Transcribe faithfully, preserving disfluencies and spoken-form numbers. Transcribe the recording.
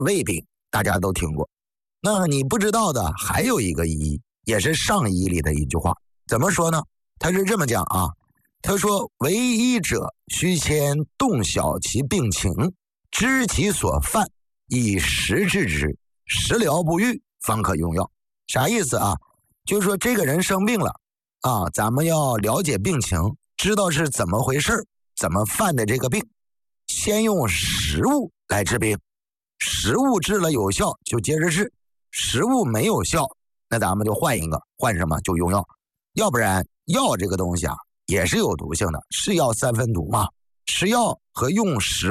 胃病大家都听过。那你不知道的还有一个医，也是上医里的一句话，怎么说呢？他是这么讲啊，他说为医者须先洞晓其病情，知其所犯，以时治之，时疗不愈，方可用药。啥意思啊？就是说这个人生病了啊，咱们要了解病情，知道是怎么回事，怎么犯的这个病，先用食物来治病，食物治了有效就接着治，食物没有效，那咱们就换一个，换什么就用药。要不然药这个东西啊也是有毒性的，是药三分毒嘛，吃药和用食